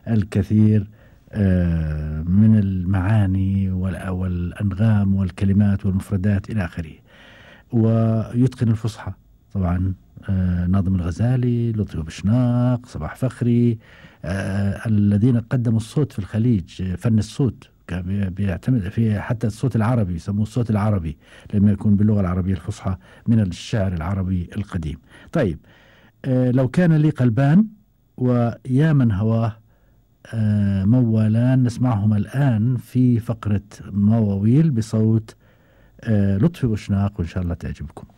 الكثير من المعاني والأنغام والكلمات والمفردات إلى آخره. ويتقن الفصحى طبعا ناظم الغزالي، لطفي بشناق، صباح فخري، الذين قدموا الصوت في الخليج، فن الصوت كان بيعتمد في حتى الصوت العربي، يسموه الصوت العربي لما يكون باللغة العربية الفصحى من الشعر العربي القديم. طيب، لو كان لي قلبان ويا من هواه موالان، نسمعهما الآن في فقرة مواويل بصوت لطفي بوشناق، وإن شاء الله تعجبكم.